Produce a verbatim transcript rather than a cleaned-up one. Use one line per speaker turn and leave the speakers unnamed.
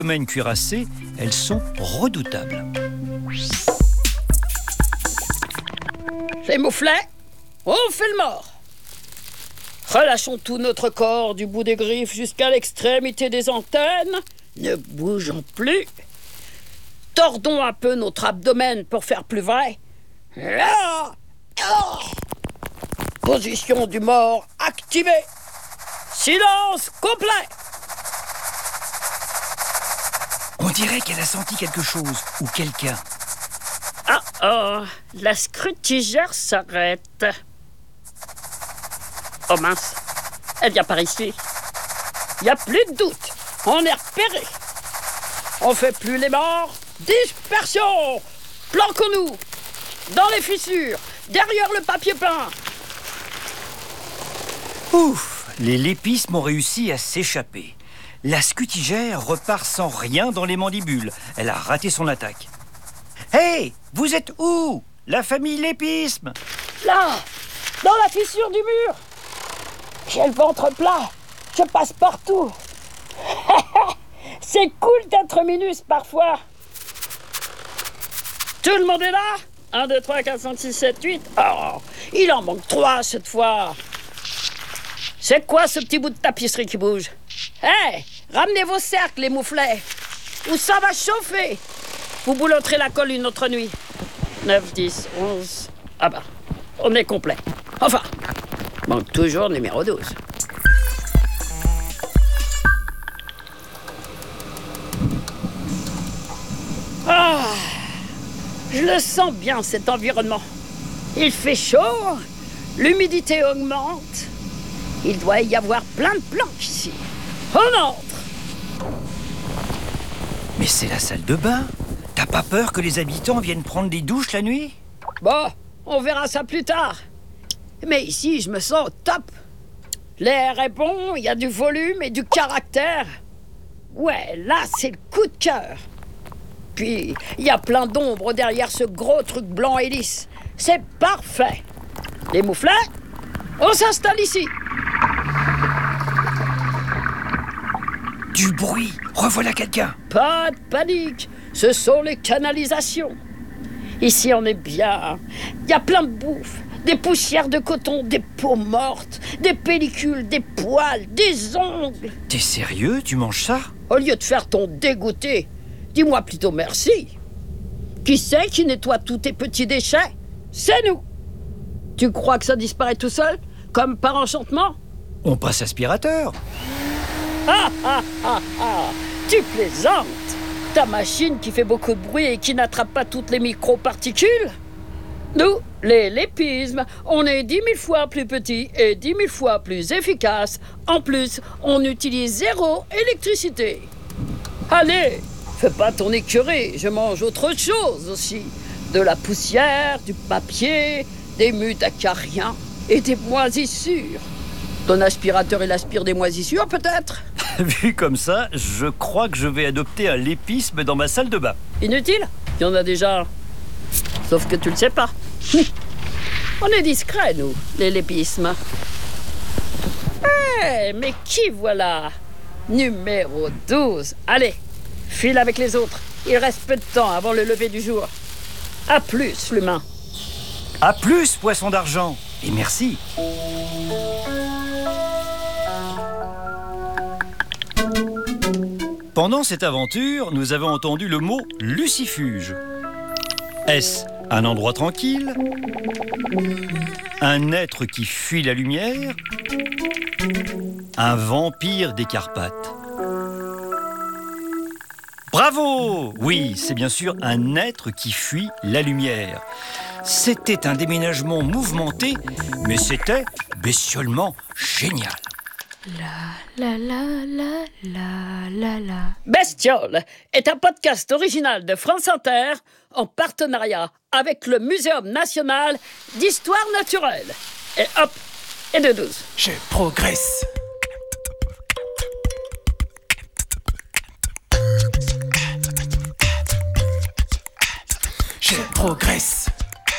domaine cuirassé, elles sont redoutables.
Les mouflets, on fait le mort. Relâchons tout notre corps du bout des griffes jusqu'à l'extrémité des antennes. Ne bougeons plus. Tordons un peu notre abdomen pour faire plus vrai. Là. Oh. Position du mort activée. Silence complet.
On dirait qu'elle a senti quelque chose ou quelqu'un.
Ah oh, la scrutigère s'arrête. Oh mince, elle vient par ici. Il n'y a plus de doute, on est repéré. On fait plus les morts. Dispersion. Planquons-nous dans les fissures, derrière le papier peint.
Ouf, les lépismes ont réussi à s'échapper. La scutigère repart sans rien dans les mandibules. Elle a raté son attaque. Hé, hey, vous êtes où? La famille lépisme?
Là, dans la fissure du mur. J'ai le ventre plat, je passe partout. C'est cool d'être minus parfois. Tout le monde est là? un, deux, trois, quatre, cinq, six, sept, huit. Oh, il en manque trois cette fois. C'est quoi ce petit bout de tapisserie qui bouge? Hé, hey, ramenez vos cercles, les mouflets. Ou ça va chauffer. Vous bouloterez la colle une autre nuit. neuf, dix, onze... Ah bah, on est complet. Enfin, manque toujours numéro douze. Ah, je le sens bien, cet environnement. Il fait chaud, l'humidité augmente. Il doit y avoir plein de plantes ici. On entre.
Mais c'est la salle de bain. T'as pas peur que les habitants viennent prendre des douches la nuit?
Bon, on verra ça plus tard. Mais ici, je me sens au top. L'air est bon, il y a du volume et du caractère. Ouais, là, c'est le coup de cœur. Puis, il y a plein d'ombre derrière ce gros truc blanc et lisse. C'est parfait. Les mouflets, on s'installe ici.
Du bruit, revoilà quelqu'un.
Pas de panique, ce sont les canalisations. Ici, on est bien. Il y a plein de bouffe. Des poussières de coton, des peaux mortes, des pellicules, des poils, des ongles.
T'es sérieux? Tu manges ça?
Au lieu de faire ton dégoûté, dis-moi plutôt merci. Qui c'est qui nettoie tous tes petits déchets? C'est nous. Tu crois que ça disparaît tout seul, comme par enchantement?
On passe aspirateur.
Ah ah ah ah! Tu plaisantes? Ta machine qui fait beaucoup de bruit et qui n'attrape pas toutes les micro-particules? Nous, les lépismes, on est dix mille fois plus petits et dix mille fois plus efficaces. En plus, on utilise zéro électricité. Allez, fais pas ton écurie, je mange autre chose aussi. De la poussière, du papier, des mutes acariens et des moisissures. Ton aspirateur, il aspire des moisissures, peut-être?
Vu comme ça, je crois que je vais adopter un lépisme dans ma salle de bain.
Inutile, il y en a déjà. Sauf que tu le sais pas. On est discrets, nous, les lépismes. Hé, hey, mais qui voilà? Numéro douze. Allez, file avec les autres. Il reste peu de temps avant le lever du jour. À plus, l'humain.
À plus, poisson d'argent. Et merci. Pendant cette aventure, nous avons entendu le mot lucifuge. Est-ce un endroit tranquille? Un être qui fuit la lumière? Un vampire des Carpates? Bravo! Oui, c'est bien sûr un être qui fuit la lumière. C'était un déménagement mouvementé, mais c'était bestiolement génial.
La la la la la la la.
Bestiole est un podcast original de France Inter en partenariat avec le Muséum national d'histoire naturelle. Et hop, et de douze.
Je progresse. Je progresse.